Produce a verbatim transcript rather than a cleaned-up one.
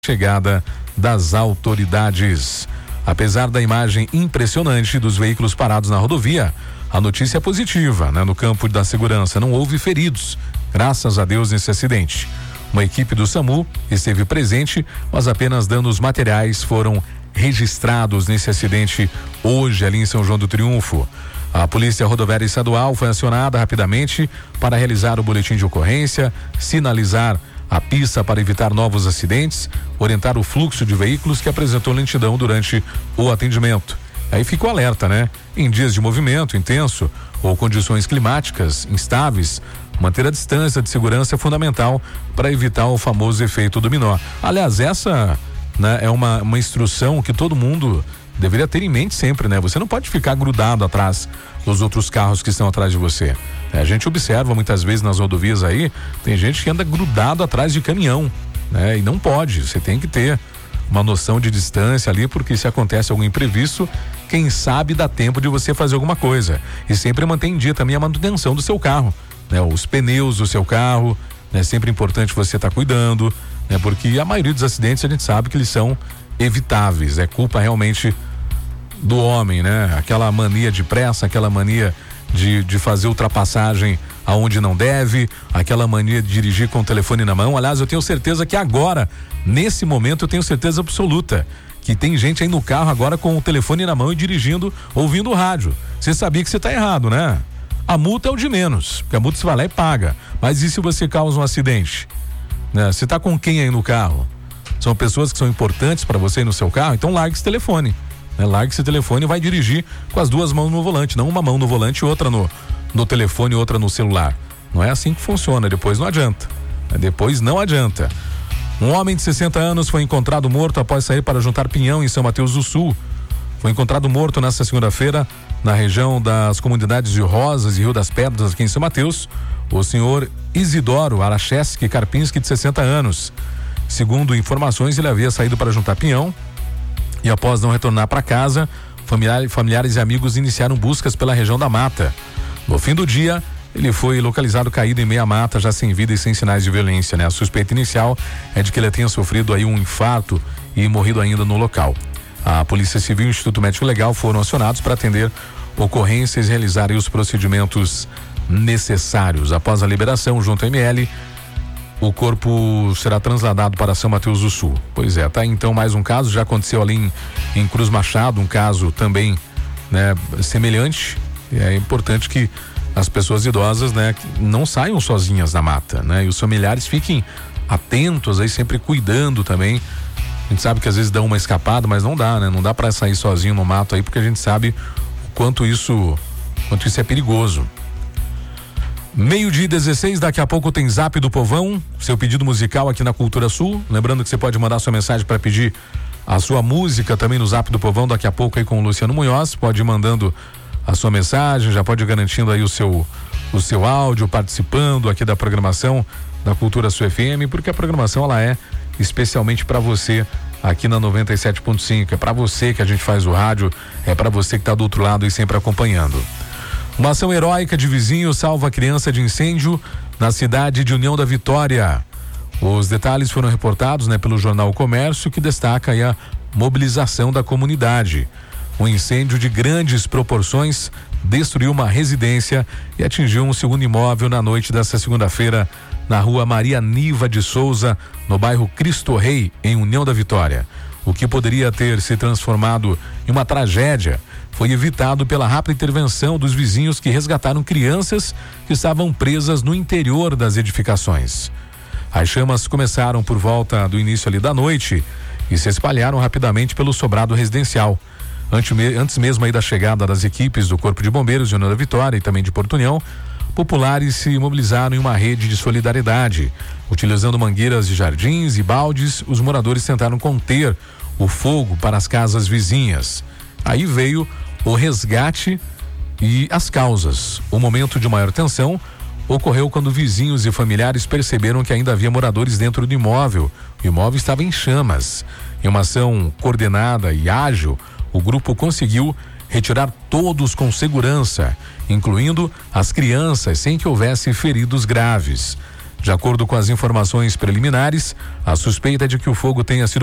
chegada das autoridades. Apesar da imagem impressionante dos veículos parados na rodovia, a notícia é positiva, né? No campo da segurança não houve feridos, graças a Deus, nesse acidente. Uma equipe do SAMU esteve presente, mas apenas danos materiais foram registrados nesse acidente hoje ali em São João do Triunfo. A Polícia Rodoviária Estadual foi acionada rapidamente para realizar o boletim de ocorrência, sinalizar a pista para evitar novos acidentes, orientar o fluxo de veículos que apresentou lentidão durante o atendimento. Aí fica o alerta, né? Em dias de movimento intenso ou condições climáticas instáveis, manter a distância de segurança é fundamental para evitar o famoso efeito dominó. Aliás, essa, né, é uma, uma instrução que todo mundo deveria ter em mente sempre, né? Você não pode ficar grudado atrás dos outros carros que estão atrás de você. A gente observa muitas vezes nas rodovias aí, tem gente que anda grudado atrás de caminhão, né? E não pode, você tem que ter uma noção de distância ali, porque se acontece algum imprevisto, quem sabe dá tempo de você fazer alguma coisa. E sempre mantém em dia também a manutenção do seu carro, né? Os pneus do seu carro, é sempre importante você estar tá cuidando, né? Porque a maioria dos acidentes a gente sabe que eles são evitáveis, é culpa realmente do homem, né? Aquela mania de pressa, aquela mania de, de fazer ultrapassagem aonde não deve, aquela mania de dirigir com o telefone na mão. Aliás, eu tenho certeza que agora, nesse momento, eu tenho certeza absoluta que tem gente aí no carro agora com o telefone na mão e dirigindo, ouvindo o rádio. Você sabia que você está errado, né? A multa é o de menos, porque a multa você vai lá e paga. Mas e se você causa um acidente? Né? Você está com quem aí no carro? São pessoas que são importantes para você no seu carro? Então largue esse telefone. Né? Largue esse telefone e vai dirigir com as duas mãos no volante, não uma mão no volante e outra no, no telefone e outra no celular. Não é assim que funciona, depois não adianta. Né? Depois não adianta. Um homem de sessenta anos foi encontrado morto após sair para juntar pinhão em São Mateus do Sul. Foi encontrado morto nesta segunda-feira na região das comunidades de Rosas e Rio das Pedras, aqui em São Mateus, o senhor Isidoro Aracheski Karpinski, de sessenta anos. Segundo informações, ele havia saído para juntar pinhão e, após não retornar para casa, familiar, familiares e amigos iniciaram buscas pela região da mata. No fim do dia, ele foi localizado caído em meia mata, já sem vida e sem sinais de violência, né? A suspeita inicial é de que ele tenha sofrido aí um infarto e morrido ainda no local. A Polícia Civil e o Instituto Médico Legal foram acionados para atender ocorrências e realizarem os procedimentos necessários. Após a liberação junto à M L, o corpo será trasladado para São Mateus do Sul. Pois é, tá então mais um caso, já aconteceu ali em, em Cruz Machado, um caso também, né, semelhante. E é importante que as pessoas idosas, né, não saiam sozinhas da mata, né? E os familiares fiquem atentos aí, sempre cuidando também. A gente sabe que às vezes dá uma escapada, mas não dá, né? Não dá para sair sozinho no mato aí, porque a gente sabe o quanto isso, quanto isso é perigoso. Meio-dia dezesseis, daqui a pouco tem Zap do Povão, seu pedido musical aqui na Cultura Sul. Lembrando que você pode mandar sua mensagem para pedir a sua música também no Zap do Povão, daqui a pouco aí com o Luciano Munhoz. Pode ir mandando a sua mensagem, já pode ir garantindo aí o seu, o seu áudio, participando aqui da programação da Cultura Sul F M, porque a programação ela é especialmente para você aqui na noventa e sete ponto cinco. É para você que a gente faz o rádio, é para você que está do outro lado e sempre acompanhando. Uma ação heróica de vizinho salva a criança de incêndio na cidade de União da Vitória. Os detalhes foram reportados, né, pelo jornal O Comércio, que destaca aí a mobilização da comunidade. Um incêndio de grandes proporções destruiu uma residência e atingiu um segundo imóvel na noite desta segunda-feira na rua Maria Niva de Souza, no bairro Cristo Rei, em União da Vitória. O que poderia ter se transformado em uma tragédia foi evitado pela rápida intervenção dos vizinhos que resgataram crianças que estavam presas no interior das edificações. As chamas começaram por volta do início ali da noite e se espalharam rapidamente pelo sobrado residencial. Antes mesmo aí da chegada das equipes do Corpo de Bombeiros de União da Vitória e também de Porto União, populares se mobilizaram em uma rede de solidariedade. Utilizando mangueiras de jardins e baldes, os moradores tentaram conter o fogo para as casas vizinhas. Aí veio o resgate e as causas. O momento de maior tensão ocorreu quando vizinhos e familiares perceberam que ainda havia moradores dentro do imóvel. O imóvel estava em chamas. Em uma ação coordenada e ágil, o grupo conseguiu retirar todos com segurança, incluindo as crianças, sem que houvesse feridos graves. De acordo com as informações preliminares, a suspeita é de que o fogo tenha sido